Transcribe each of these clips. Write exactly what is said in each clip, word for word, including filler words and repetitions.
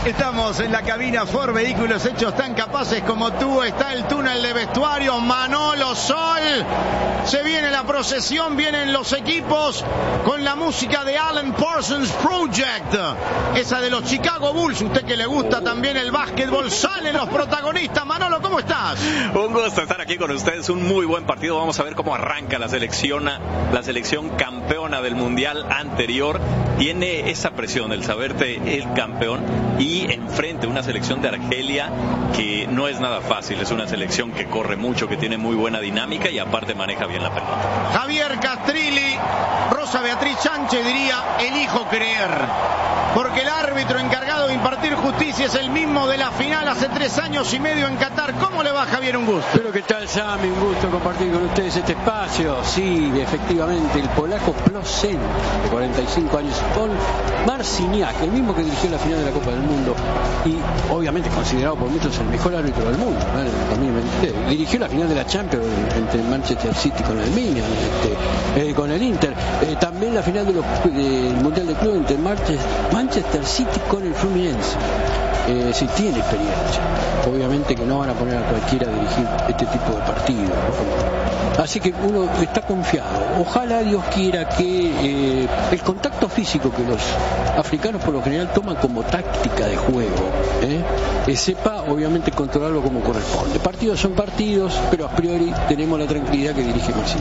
Estamos en la cabina Ford Vehículos Hechos Tan Capaces como tú. Está el túnel de vestuario. Manolo Sol. Se viene la procesión, vienen los equipos con la música de Alan Parsons Project. Esa de los Chicago Bulls. Usted que le gusta también el básquetbol. Salen los protagonistas. Manolo, ¿cómo estás? Un gusto estar aquí con ustedes. Un muy buen partido. Vamos a ver cómo arranca la selección, la selección campeona del mundial anterior. Tiene esa presión, el saberte el campeón, y enfrente una selección de Argelia que no es nada fácil. Es una selección que corre mucho, que tiene muy buena dinámica y aparte maneja bien la pelota. Javier Castrilli, Rosa Beatriz Sánchez diría: elijo creer, porque el árbitro encargado de impartir justicia es el mismo de la final hace tres años y medio en Qatar. ¿Cómo le va, Javier? Un gusto. Pero ¿qué tal, Sammy? Un gusto compartir con ustedes este espacio. Sí, efectivamente, el polaco Ploszen, de cuarenta y cinco años, con Marciniak, el mismo que dirigió la final de la Copa del Mundo y obviamente considerado por muchos el mejor árbitro del mundo, ¿vale? En dos mil veintitrés. Dirigió la final de la Champions entre Manchester City con el Milan, este, eh, con el Inter. Eh, también la final del de Mundial de Club entre Manchester City con el Fluminense. Eh, si tiene experiencia, obviamente que no van a poner a cualquiera a dirigir este tipo de partidos, ¿no? Así que uno está confiado. Ojalá Dios quiera que eh, el contacto físico que los africanos por lo general toman como táctica de juego, ¿eh? Eh, sepa obviamente controlarlo como corresponde. Partidos son partidos, pero a priori tenemos la tranquilidad que dirige Marcelo.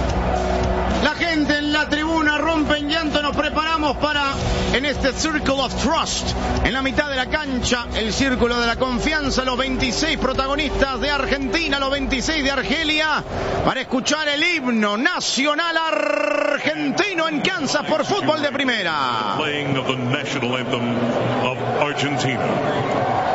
La gente en la tribuna rompe en llanto. Nos preparamos para, en este Circle of Trust, en la mitad de la cancha, el círculo de la confianza, los veintiséis protagonistas de Argentina, los veintiséis de Argelia, para escuchar el himno nacional argentino en Kansas por Fútbol de Primera. Playing of the national anthem of Argentina.